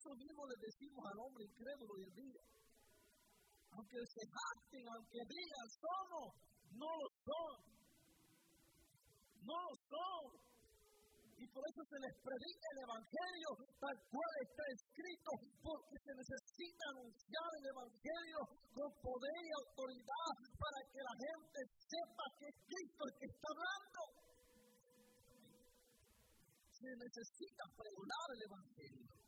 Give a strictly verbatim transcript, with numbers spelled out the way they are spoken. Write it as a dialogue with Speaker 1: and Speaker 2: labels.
Speaker 1: eso mismo le decimos al hombre incrédulo hoy en día. Aunque se jacten, aunque digan somos, no lo son. No lo son. Y por eso se les predica el Evangelio tal cual está escrito, porque se necesita anunciar el Evangelio con poder y autoridad para que la gente sepa que es Cristo el que está hablando. Se necesita pregonar el Evangelio.